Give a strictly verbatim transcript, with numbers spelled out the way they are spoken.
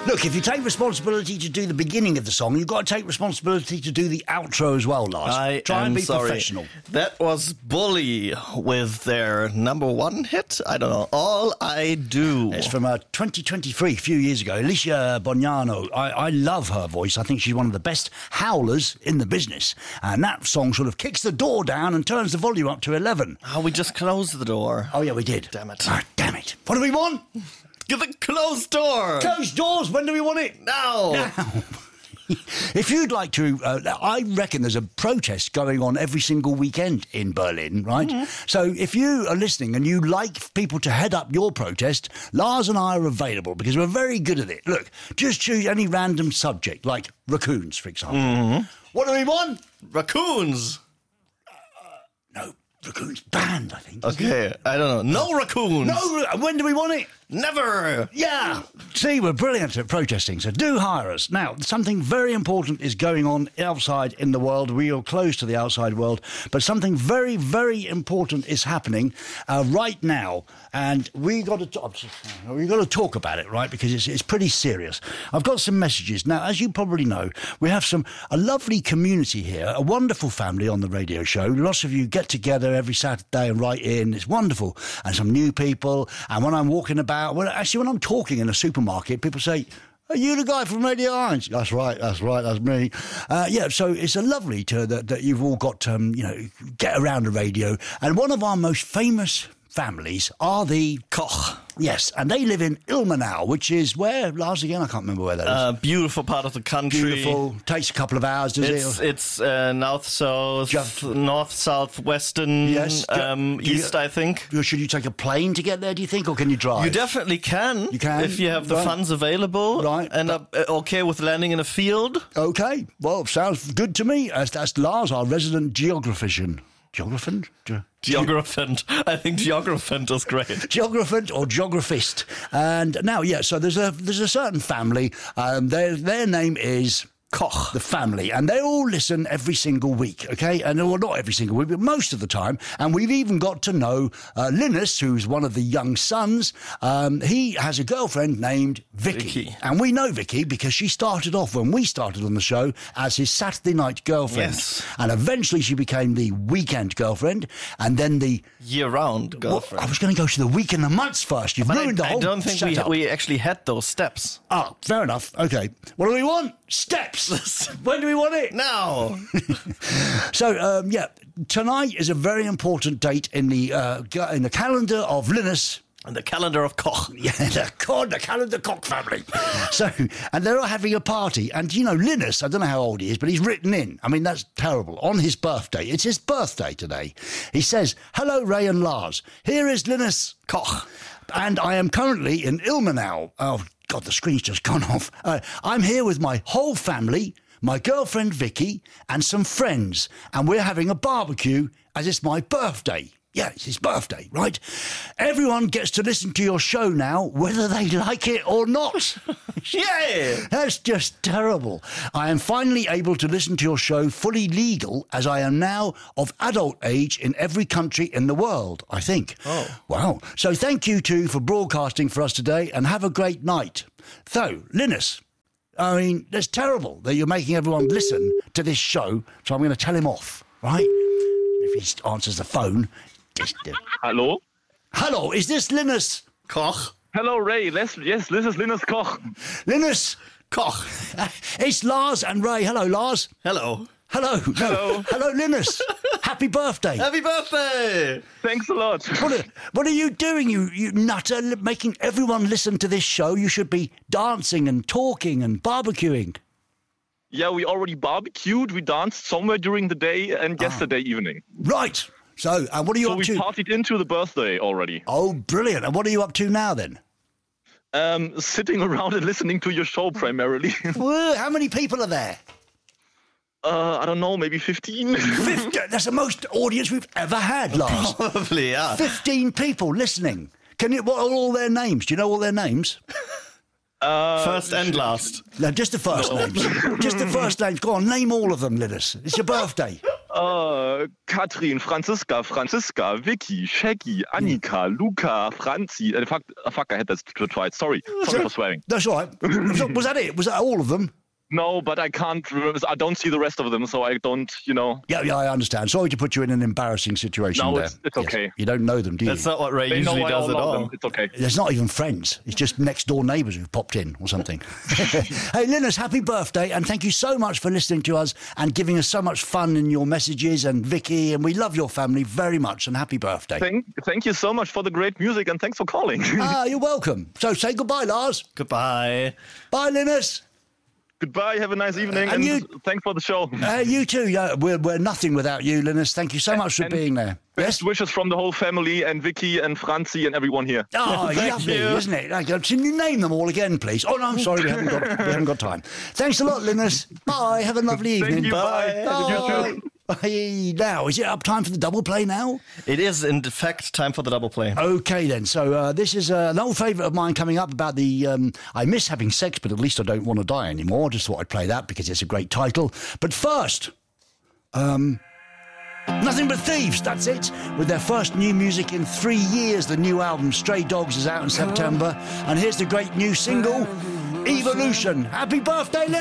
Look, if you take responsibility to do the beginning of the song, you've got to take responsibility to do the outro as well, Lars. I Try am and be sorry. professional. That was Bully with their number one hit. I don't know. All I Do. It's from uh, twenty twenty-three, a few years ago. Alicia Bognano. I, I love her voice. I think she's one of the best howlers in the business. And that song sort of kicks the door down and turns the volume up to eleven. Oh, we just closed the door. Oh, yeah, we did. Damn it. Oh, damn it. What do we want? Get the closed door. Closed doors. When do we want it? Now. Now. If you'd like to, uh, I reckon there's a protest going on every single weekend in Berlin, right? Mm-hmm. So if you are listening and you like people to head up your protest, Lars and I are available because we're very good at it. Look, just choose any random subject, like raccoons, for example. Mm-hmm. What do we want? Raccoons. Uh, no, raccoons banned, I think. Okay, I don't know. No raccoons. No, when do we want it? Never. Yeah. See, we're brilliant at protesting, so do hire us. Now, something very important is going on outside in the world. We are close to the outside world, but something very, very important is happening uh, right now, and we got to talk, we got to talk about it, right? Because it's it's pretty serious. I've got some messages now. As you probably know, we have some a lovely community here, a wonderful family on the radio show. Lots of you get together every Saturday and write in. It's wonderful, and some new people. And when I'm walking about. Well, actually, when I'm talking in a supermarket, people say, "Are you the guy from Radio Orange?" That's right, that's right, that's me. Uh, yeah, so it's a lovely to that, that you've all got, um, you know, get around the radio. And one of our most famous families are the Koch. Yes, and they live in Ilmenau, which is where, Lars, again? I can't remember where that is. Uh, beautiful part of the country. Beautiful. Takes a couple of hours, does it's, it? It's uh, north-south, Just, north-south-western, yes, um, do you, east, I think. Should you take a plane to get there, do you think, or can you drive? You definitely can. You can? If you have the right. funds available. Right. And are uh, okay with landing in a field. Okay. Well, sounds good to me. That's, that's Lars, our resident geographician. Geographant? Ge- Geographant. I think geographant is great. Geographant or geographist. And now, yeah, so there's a there's a certain family. Um, their their name is Koch, the family, and they all listen every single week, okay? And well, not every single week, but most of the time. And we've even got to know uh, Linus, who's one of the young sons. Um, he has a girlfriend named Vicky. Vicky. And we know Vicky because she started off when we started on the show as his Saturday night girlfriend. Yes. And eventually she became the weekend girlfriend, and then the year-round girlfriend. Well, I was going to go to the week and the months first. You've but ruined I, the whole I don't think we, setup. we actually had those steps. Ah, fair enough. Okay. What do we want? Steps. When do we want it? Now. So, um, yeah, tonight is a very important date in the uh, in the calendar of Linus. And the calendar of Koch. Yeah, the, God, the calendar Koch family. So, and they're all having a party. And, you know, Linus, I don't know how old he is, but he's written in. I mean, that's terrible. On his birthday. It's his birthday today. He says, "Hello, Ray and Lars. Here is Linus Koch. And I am currently in Ilmenau." Oh, God, the screen's just gone off. Uh, I'm here with my whole family, my girlfriend Vicky, and some friends. And we're having a barbecue as it's my birthday. Yeah, it's his birthday, right? Everyone gets to listen to your show now, whether they like it or not. Yeah! That's just terrible. I am finally able to listen to your show fully legal, as I am now of adult age in every country in the world, I think. Oh. Wow. So thank you two for broadcasting for us today, and have a great night. So, Linus, I mean, that's terrible that you're making everyone listen to this show, so I'm going to tell him off, right? If he answers the phone... Just, uh... Hello? Hello, is this Linus Koch? Hello, Ray. Yes, yes, this is Linus Koch. Linus Koch. Uh, it's Lars and Ray. Hello, Lars. Hello. Hello. Hello. Hello, Linus. Happy birthday. Happy birthday! Thanks a lot. What are, what are you doing, you, you nutter, making everyone listen to this show? You should be dancing and talking and barbecuing. Yeah, we already barbecued. We danced somewhere during the day and Ah. yesterday evening. Right. So, and what are you So up we to? partied into the birthday already. Oh, brilliant. And what are you up to now, then? Um, sitting around and listening to your show primarily. Well, how many people are there? uh, I don't know, maybe fifteen? Fifty. That's the most audience we've ever had, Lars. Probably, yeah. Fifteen people listening. Can you? What are all their names? Do you know all their names? Uh, First and last. No, just the first names. Just the first names. Go on, name all of them, Linus. It's your birthday. Uh, Katrin, Franziska, Franziska, Vicky, Shaggy, Annika, Luca, Franzi. Uh, fuck, uh, fuck, I had that to try. Sorry. Sorry for swearing. That's all right. So, was that it? Was that all of them? No, but I can't remember. I don't see the rest of them, so I don't, you know. Yeah, yeah, I understand. Sorry to put you in an embarrassing situation No, there. it's, it's Yes. okay. You don't know them, do you? That's not what Ray They usually know I does all at love all. them. It's okay. There's not even friends. It's just next door neighbours who've popped in or something. Hey, Linus, happy birthday. And thank you so much for listening to us and giving us so much fun in your messages. And Vicky, and we love your family very much. And happy birthday. Thank, thank you so much for the great music and thanks for calling. Ah, you're welcome. So say goodbye, Lars. Goodbye. Bye, Linus. Goodbye, have a nice evening, And and, you- thanks for the show. Uh, you too. Yeah, we're, we're nothing without you, Linus. Thank you so much for and being there. Best wishes from the whole family and Vicky and Franzi and everyone here. Oh, Thank lovely, you. isn't it? Like, can you name them all again, please? Oh, no, I'm sorry, we haven't got, we haven't got time. Thanks a lot, Linus. Bye. Have a lovely evening. Thank you, bye. Bye. You too. Bye. Now, is it up time for the double play now? It is, in fact, time for the double play. Okay, then. So uh, this is uh, an old favourite of mine coming up about the... Um, I miss having sex, but at least I don't want to die anymore. Just thought I'd play that because it's a great title. But first... Um, Nothing But Thieves, that's it. With their first new music in three years, the new album Stray Dogs is out in September. And here's the great new single, Evolution. Happy birthday, Liz!